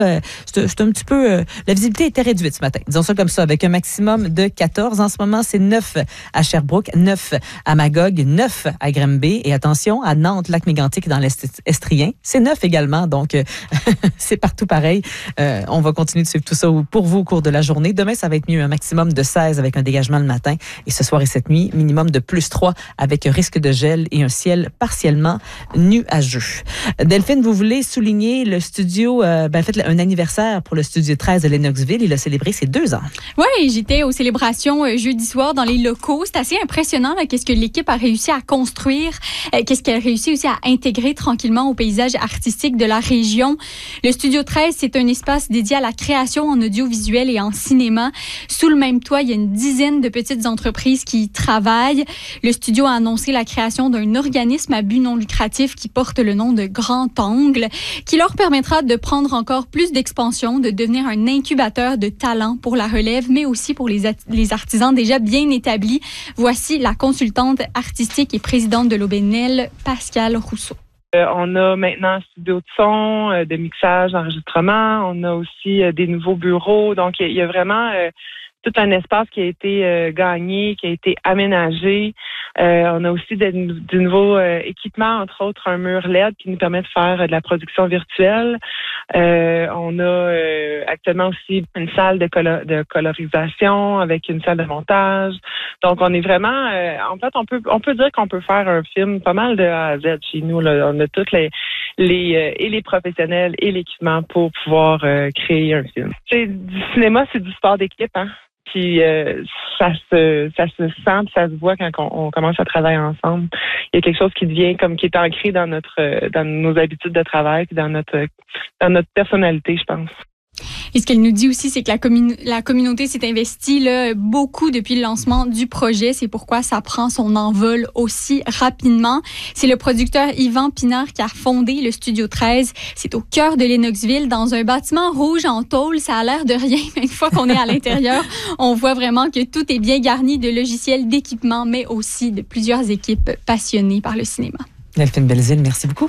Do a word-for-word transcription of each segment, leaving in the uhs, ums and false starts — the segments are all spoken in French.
Euh, c'est, c'est un petit peu... Euh, la visibilité était réduite ce matin, disons ça comme ça, avec un maximum de quatorze. En ce moment, c'est neuf à Sherbrooke, neuf à Magog, neuf à Granby. Et attention, à Nantes, Lac-Mégantic dans l'Est Estrien, c'est neuf également. Donc, euh, c'est partout pareil. Euh, on va continuer de suivre tout ça pour vous au cours de la journée. Demain, ça va être mieux, un maximum de seize avec un dégagement le matin. Et ce soir et cette nuit, minimum de plus trois avec un risque de gel et un ciel partiellement nuageux. Delphine, vous voulez souligner le studio, euh, ben, en fait, un anniversaire pour le studio treize de Lennoxville. Il a célébré ses deux ans. Oui, j'étais aux célébrations euh, jeudi soir dans les locaux. C'est assez impressionnant là, qu'est-ce que l'équipe a réussi à construire, euh, qu'est-ce qu'elle a réussi aussi à intégrer tranquillement au paysage artistique de la région. Le studio treize, c'est un espace dédié à la création en audiovisuel et en cinéma. Sous le même toit, il y a une dizaine de petites entreprises qui y travaillent. Le studio a annoncé la création d'un organisme à but non lucratif qui porte le nom de Grand Angle, qui leur permettra de prendre encore plus d'expansion, de devenir un incubateur de talent pour la relève, mais aussi pour les, les artisans déjà bien établis. Voici la consultante artistique et présidente de l'O B N L, Pascale Rousseau. Euh, on a maintenant un studio de son, euh, de mixage, d'enregistrement. On a aussi euh, des nouveaux bureaux. Donc, il y, y a vraiment euh, tout un espace qui a été euh, gagné, qui a été aménagé. Euh, on a aussi de, de nouveaux euh, équipements, entre autres un mur L E D qui nous permet de faire euh, de la production virtuelle. Euh, on a euh, actuellement aussi une salle de, colo- de colorisation avec une salle de montage. Donc, on est vraiment... Euh, en fait, on peut on peut dire qu'on peut faire un film pas mal de A à Z chez nous. Là. On a toutes les... les euh, et les professionnels et l'équipement pour pouvoir euh, créer un film. C'est du cinéma, c'est du sport d'équipe, hein. Puis euh, ça se ça se sent, ça se voit quand on, on commence à travailler ensemble. Il y a quelque chose qui devient comme qui est ancré dans notre dans nos habitudes de travail, puis dans notre dans notre personnalité, je pense. Et ce qu'elle nous dit aussi, c'est que la, commun- la communauté s'est investie là, beaucoup depuis le lancement du projet. C'est pourquoi ça prend son envol aussi rapidement. C'est le producteur Yvan Pinard qui a fondé le Studio treize. C'est au cœur de Lennoxville, dans un bâtiment rouge en tôle. Ça a l'air de rien, mais une fois qu'on est à l'intérieur, on voit vraiment que tout est bien garni de logiciels, d'équipements, mais aussi de plusieurs équipes passionnées par le cinéma. Delphine Belzile, merci beaucoup.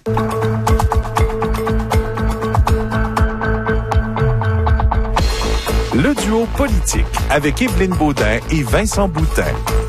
Le duo politique avec Évelyne Baudin et Vincent Boutin.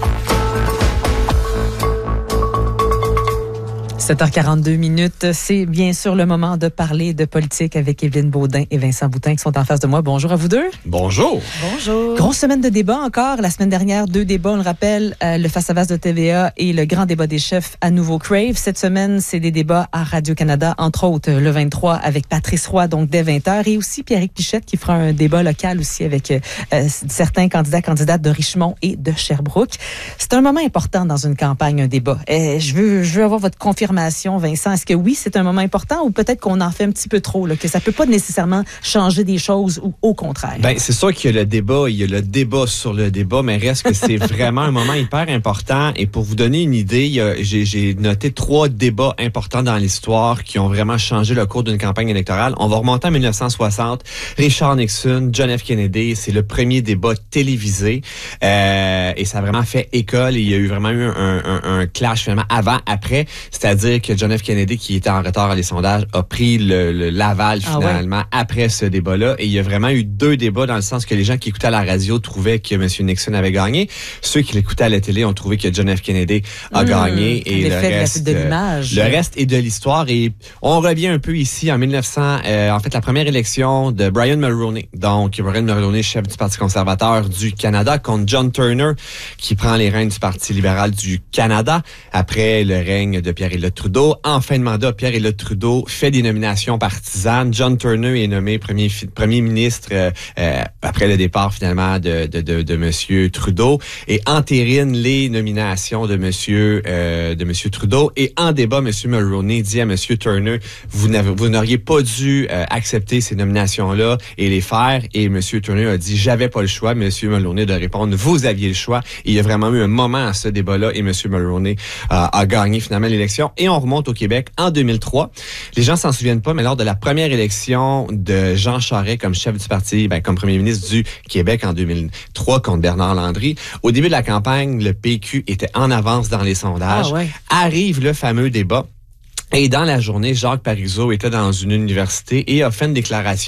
sept heures quarante-deux minutes, c'est bien sûr le moment de parler de politique avec Évelyne Baudin et Vincent Boutin qui sont en face de moi. Bonjour à vous deux. Bonjour. Bonjour. Grosse semaine de débat encore. La semaine dernière, deux débats, on le rappelle, euh, le face-à-face de T V A et le grand débat des chefs à nouveau Crave. Cette semaine, c'est des débats à Radio-Canada, entre autres le vingt-trois avec Patrice Roy, donc dès vingt heures, et aussi Pierrick Pichette qui fera un débat local aussi avec euh, certains candidats, candidates de Richmond et de Sherbrooke. C'est un moment important dans une campagne, un débat. Euh, je veux, je veux avoir votre confirmation. Vincent, est-ce que oui, c'est un moment important ou peut-être qu'on en fait un petit peu trop, là, que ça peut pas nécessairement changer des choses ou au contraire? Ben, c'est sûr qu'il y a le débat, il y a le débat sur le débat, mais reste que c'est vraiment un moment hyper important. Et pour vous donner une idée, il y a, j'ai, j'ai noté trois débats importants dans l'histoire qui ont vraiment changé le cours d'une campagne électorale. On va remonter en dix-neuf cent soixante. Richard Nixon, John F. Kennedy, c'est le premier débat télévisé. Euh, et ça a vraiment fait école. Et il y a eu vraiment eu un, un, un clash finalement avant, après. C'est-à-dire que John F. Kennedy, qui était en retard à les sondages, a pris le, le l'aval finalement ah ouais. après ce débat-là. Et il y a vraiment eu deux débats dans le sens que les gens qui écoutaient à la radio trouvaient que M. Nixon avait gagné. Ceux qui l'écoutaient à la télé ont trouvé que John F. Kennedy a mmh, gagné. Et le reste, de l'image. le reste est de l'histoire. Et on revient un peu ici en dix-neuf cents, euh, en fait, la première élection de Brian Mulroney. Donc, Brian Mulroney, chef du Parti conservateur du Canada, contre John Turner, qui prend les rênes du Parti libéral du Canada après le règne de Pierre-Éliott Trudeau. En fin de mandat, Pierre-Éliott Trudeau fait des nominations partisanes. John Turner est nommé premier, premier ministre euh, euh, après le départ finalement de, de, de, de M. Trudeau et entérine les nominations de M. Euh, de M. Trudeau. Et en débat, M. Mulroney dit à M. Turner, vous n'avez, vous n'auriez pas dû euh, accepter ces nominations-là et les faire. Et M. Turner a dit, j'avais pas le choix. M. Mulroney de répondre, vous aviez le choix. Et il y a vraiment eu un moment à ce débat-là et M. Mulroney euh, a gagné finalement l'élection. Et on remonte au Québec en deux mille trois. Les gens s'en souviennent pas, mais lors de la première élection de Jean Charest comme chef du parti, ben, comme premier ministre du Québec en deux mille trois contre Bernard Landry, au début de la campagne, le P Q était en avance dans les sondages. Ah ouais. Arrive le fameux débat. Et dans la journée, Jacques Parizeau était dans une université et a fait une déclaration